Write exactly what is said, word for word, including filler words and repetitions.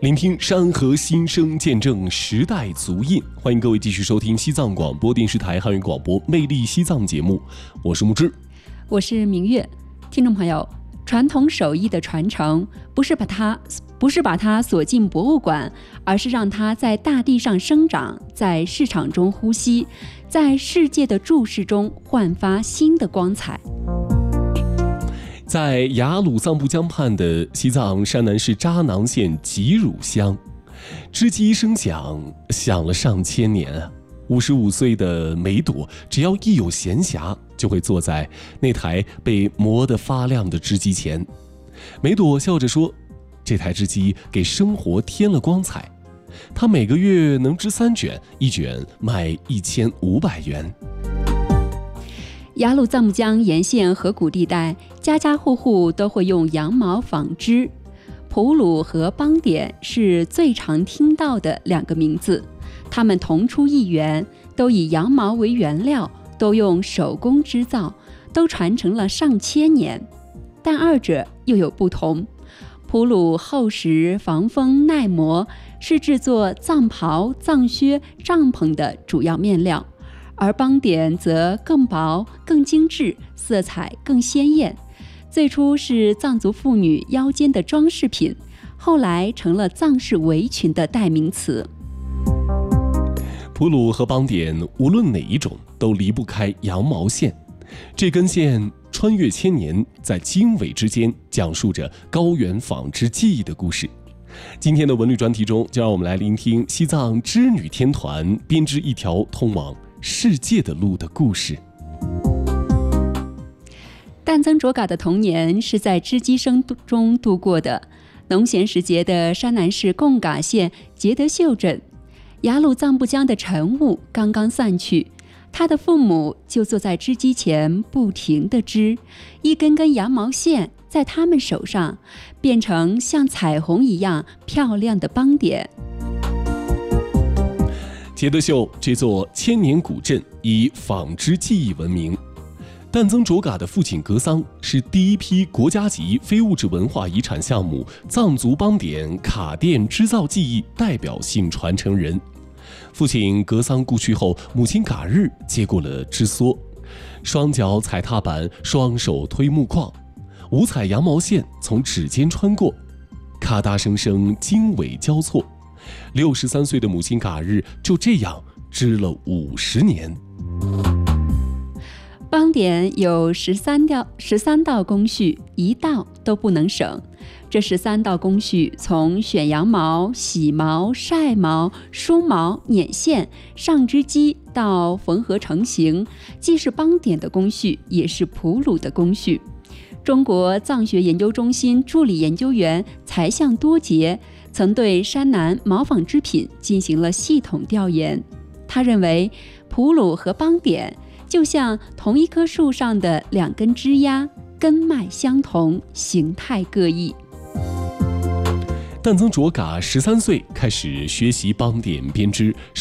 聆听山河心声，见证时代足印。欢迎各位继续收听西藏广播电视台汉语广播《魅力西藏》节目，我是木之， 我是明月。听众朋友，传统手艺的传承不是把它不是把它锁进博物馆，而是让它在大地上生长，在市场中呼吸，在世界的注视中焕发新的光彩。 在雅鲁藏布江畔的西藏山南市扎囊县吉汝乡，织机声响响了上千年啊！五十五岁的梅朵，只要一有闲暇，就会坐在那台被磨得发亮的织机前。梅朵笑着说：“这台织机给生活添了光彩。她每个月能织三卷，一卷卖一千五百元。” 雅鲁藏布江沿线河谷地带，家家户户都会用羊毛纺织。普鲁和邦点是最常听到的两个名字，它们同出一源，都以羊毛为原料，都用手工织造，都传承了上千年。但二者又有不同。普鲁厚实、防风、耐磨，是制作藏袍、藏靴、帐篷的主要面料。而邦点则更薄、更精致，色彩更鲜艳。最初是藏族妇女腰间的装饰品，后来成了藏式围裙的代名词。 普鲁和邦点无论哪一种都离不开羊毛线，这根线穿越千年，在经纬之间讲述着高原纺织技艺的故事。今天的文旅专题中，就让我们来聆听西藏织女天团编织一条通往世界的路的故事。 旦增卓嘎的童年是在织机声中度过的。农闲时节的山南市贡嘎县杰德秀镇，雅鲁藏布江的晨雾刚刚散去，他的父母就坐在织机前不停地织，一根根羊毛线在他们手上变成像彩虹一样漂亮的邦点。 杰德秀这座千年古镇以纺织技艺闻名。旦增卓嘎的父亲格桑是第一批国家级非物质文化遗产项目藏族邦点卡甸织造技艺代表性传承人。父亲格桑故去后，母亲嘎日接过了织梭，双脚踩踏板，双手推木框，五彩羊毛线从指尖穿过，咔嗒声声经纬交错。六十三岁的母亲嘎日就这样织了五十年。 邦点有十三道十三道工序，一道都不能省。这十三道工序从选羊毛、洗毛、晒毛、梳毛、捻线、上织机到缝合成型，既是邦点的工序，也是普鲁的工序。中国藏学研究中心助理研究员才向多杰曾对山南毛纺织品进行了系统调研。他认为，普鲁和邦点就像同一棵树上的两根枝丫，根脉相同，形态各异。 旦增卓嘎十三岁开始学习邦点编织，